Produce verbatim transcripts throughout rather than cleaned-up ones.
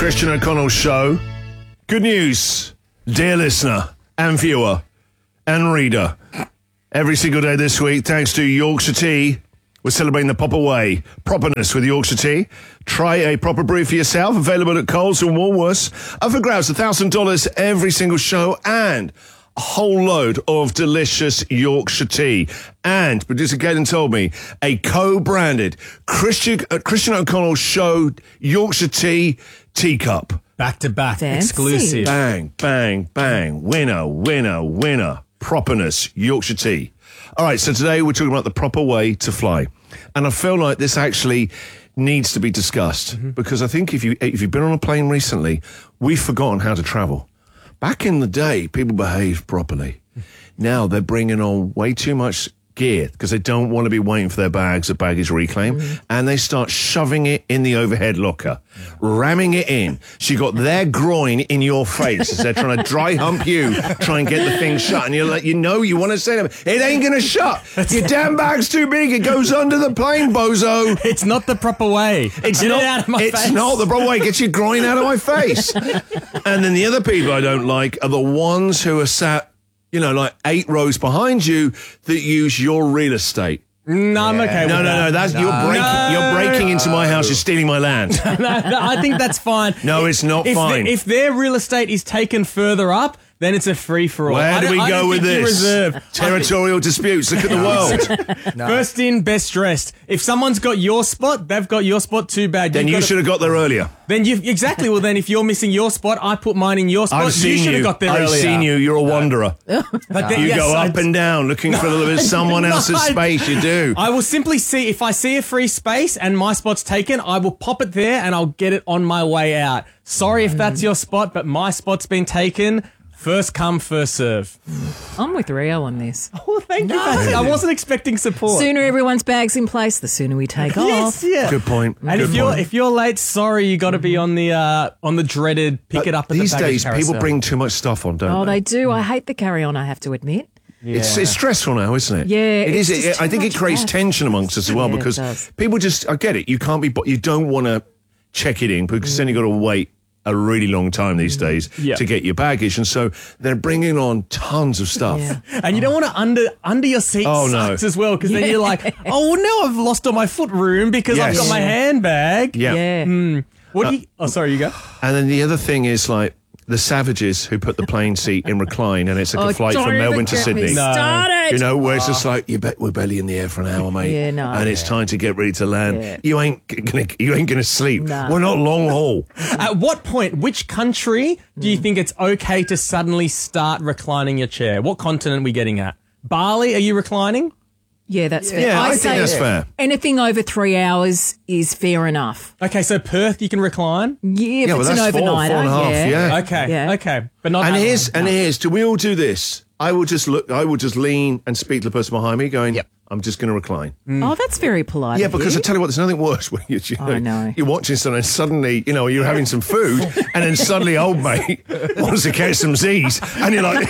Christian O'Connell Show. Good news, dear listener and viewer and reader. Every single day this week, thanks to Yorkshire Tea, we're celebrating the proper way, properness with Yorkshire Tea. Try a proper brew for yourself, available at Coles and Woolworths. Up for grabs, one thousand dollars every single show, and a whole load of delicious Yorkshire Tea. And producer Caden told me a co-branded Christian, uh, Christian O'Connell Show Yorkshire Tea teacup. Back to back, Fancy. exclusive. Bang, bang, bang. Winner, winner, winner. Properness, Yorkshire Tea. All right, so today we're talking about the proper way to fly. And I feel like this actually needs to be discussed mm-hmm. because I think if, you, if you've been on a plane recently, we've forgotten how to travel. Back in the day, people behaved properly. Now they're bringing on way too much gear because they don't want to be waiting for their bags at baggage reclaim, mm-hmm. and they start shoving it in the overhead locker, ramming it in. So you got their groin in your face as they're trying to dry hump you, try and get the thing shut, and you're like, you know, you want to say to them, it ain't going to shut. Your damn bag's too big. It goes under the plane, bozo. It's not the proper way. It's Get not. it out of my it's face. not the proper way. Get your groin out of my face. And then the other people I don't like are the ones who are sat, you know, like eight rows behind you that use your real estate. No, I'm okay with No, no, that. no. That's no. you're breaking. No. You're breaking into my house. You're stealing my land. no, no, I think that's fine. No, it's not if fine. The, if their real estate is taken further up, then it's a free for all. Where do we go with this? Reserve. Territorial disputes. Look at the world. No. First in, best dressed. If someone's got your spot, they've got your spot too bad. Then You've you got should have got there earlier. Then you exactly. Well, then if you're missing your spot, I put mine in your spot. I've you seen should you. have got there I've earlier. seen you. You're a wanderer. But then, you yes, go up I, and down looking for a little bit of someone No, else's I- space. You do. I will simply see if I see a free space and my spot's taken, I will pop it there and I'll get it on my way out. Sorry if that's your spot, but my spot's been taken. First come, first serve. I'm with Rio on this. Oh, thank you, Patsy. I wasn't expecting support. Sooner everyone's bag's in place, the sooner we take Yes, off. yeah. Good point. And Good if you're point. if you're late, sorry, you got to be on the uh, on the dreaded pick But it up at these the baggage days, carousel. people bring too much stuff on, don't Oh, they? they do. I hate the carry-on, I have to admit. It's, it's stressful now, isn't it? Yeah, it it's is. just It, I too think it much creates stuff. tension amongst us as well Yeah, it because does. people just. I get it. You can't be. bo- You don't want to check it in because then you got to wait a really long time these days Yeah. to get your baggage, and so they're bringing on tons of stuff. Yeah. And you don't want to under under your seat Oh, no. sucks as well because then you're like, oh, well, now I've lost all my foot room because I've Yes. got my handbag. Yeah. Yeah. What do you? Oh, sorry, you go. And then the other thing is like the savages who put the plane seat in recline, and it's like Oh, a flight don't from even Melbourne to get me Sydney. No. started. You know, where it's just like you bet we're barely in the air for an hour, mate. Yeah, no. And it's time to get ready to land. Yeah. You ain't gonna, you ain't gonna sleep. No. We're not long haul. At what point, which country do you think it's okay to suddenly start reclining your chair? What continent are we getting at? Bali, are you reclining? Yeah, that's fair. Yeah, I think say that's fair. Anything over three hours is fair enough. Okay, so Perth, you can recline? Yeah, if Yeah, well, it's an that's four, overnighter. four and a half, yeah. yeah. Okay, Yeah. okay. But not And Adelaide. here's and here's. Do we all do this? I will just look. I will just lean and speak to the person behind me, going, "Yep, I'm just going to recline." Oh, that's very polite. Yeah, of because you. I tell you what, there's nothing worse when you, you know, I know. you're watching something and suddenly, you know, you're having some food and then suddenly old mate wants to catch some Z's and you're like,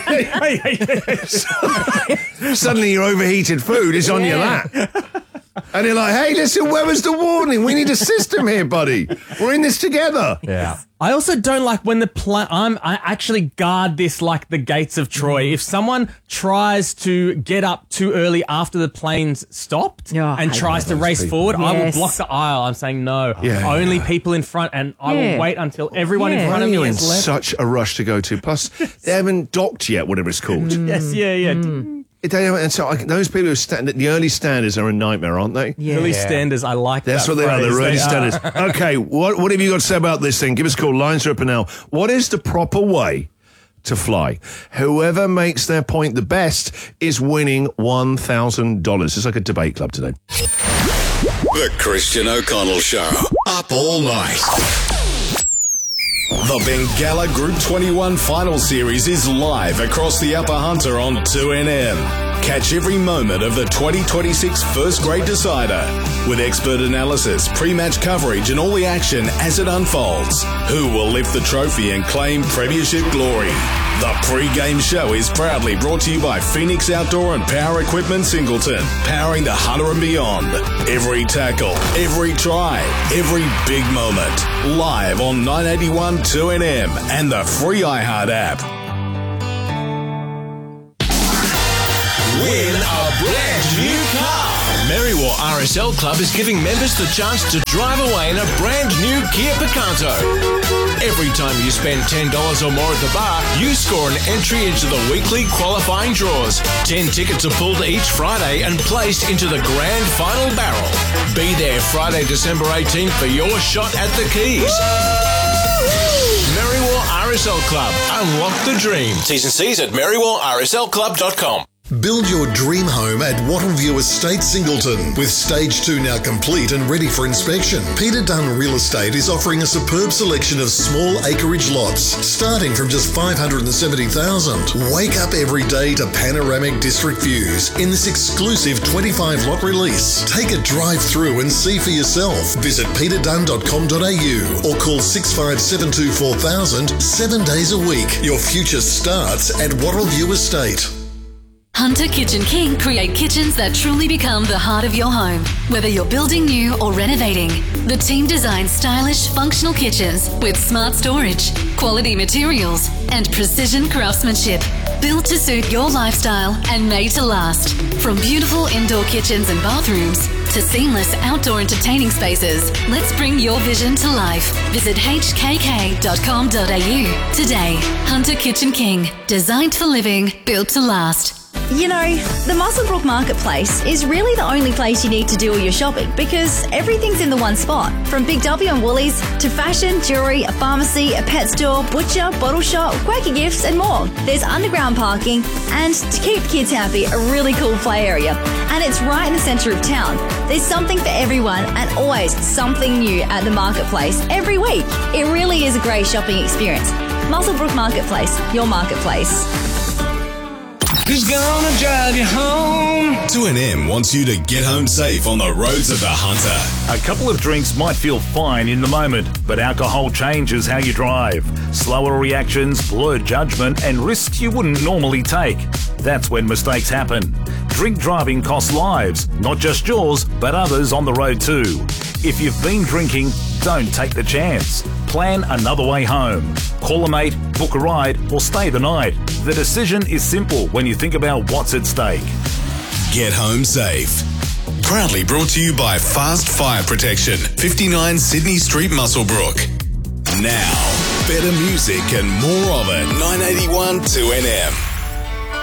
suddenly your overheated food is on your lap. And you're like, hey, listen, where was the warning? We need a system here, buddy. We're in this together. Yeah. I also don't like when the plane. I'm. I actually guard this like the gates of Troy. If someone tries to get up too early after the plane's stopped Yeah, I and hate tries to those race people. forward, I will Yes. block the aisle. I'm saying no. Yeah. Only people in front, and I Yeah. will wait until everyone Yeah. in Why front are of you me in has left. such a rush to go to? Plus, they haven't docked yet, whatever it's called. Yes. Yeah. Yeah. They haven't, and so I, those people who stand, the early standers are a nightmare, aren't they? Yeah. Early standers. I like That's that what they are. phrase. They're early They are. standers. Okay, what what have you got to say about this thing? Give us a call. Lines are open now. What is the proper way to fly? Whoever makes their point the best is winning one thousand dollars. It's like a debate club today. The Christian O'Connell Show. Up all night. The Bengala Group twenty-one Final Series is live across the Upper Hunter on two N M. Catch every moment of the twenty twenty-six First Grade Decider with expert analysis, pre-match coverage and all the action as it unfolds. Who will lift the trophy and claim premiership glory? The pre-game show is proudly brought to you by Phoenix Outdoor and Power Equipment Singleton, powering the Hunter and beyond. Every tackle, every try, every big moment. Live on nine eighty-one two N M and the free iHeart app. Win a brand new car. Merriwa R S L Club is giving members the chance to drive away in a brand new Kia Picanto. Every time you spend ten dollars or more at the bar, you score an entry into the weekly qualifying draws. ten tickets are pulled each Friday and placed into the grand final barrel. Be there Friday, December eighteenth for your shot at the keys. Merriwa R S L Club. Unlock the dream. T's and C's at merriwa r s l club dot com. Build your dream home at Wattleview Estate Singleton. With stage two now complete and ready for inspection, Peter Dunn Real Estate is offering a superb selection of small acreage lots, starting from just five hundred seventy thousand dollars. Wake up every day to panoramic district views in this exclusive twenty-five lot release. Take a drive through and see for yourself. Visit peter dunn dot com dot a u or call six five seven two four thousand seven days a week. Your future starts at Wattleview Estate. Hunter Kitchen King create kitchens that truly become the heart of your home. Whether you're building new or renovating, the team designs stylish, functional kitchens with smart storage, quality materials, and precision craftsmanship. Built to suit your lifestyle and made to last. From beautiful indoor kitchens and bathrooms to seamless outdoor entertaining spaces, let's bring your vision to life. Visit h k k dot com dot a u today. Hunter Kitchen King, designed for living, built to last. You know, the Muswellbrook Marketplace is really the only place you need to do all your shopping because everything's in the one spot. From Big W and Woolies to fashion, jewellery, a pharmacy, a pet store, butcher, bottle shop, quirky gifts and more. There's underground parking and, to keep kids happy, a really cool play area. And it's right in the centre of town. There's something for everyone and always something new at the Marketplace every week. It really is a great shopping experience. Muswellbrook Marketplace, your marketplace. Who's gonna drive you home? two N M wants you to get home safe on the roads of the Hunter. A couple of drinks might feel fine in the moment, but alcohol changes how you drive. Slower reactions, blurred judgment, and risks you wouldn't normally take. That's when mistakes happen. Drink driving costs lives, not just yours, but others on the road too. If you've been drinking, don't take the chance. Plan another way home. Call a mate, book a ride, or stay the night. The decision is simple when you think about what's at stake. Get home safe. Proudly brought to you by Fast Fire Protection, fifty-nine Sydney Street, Muswellbrook. Now, better music and more of it. nine eighty-one two N M.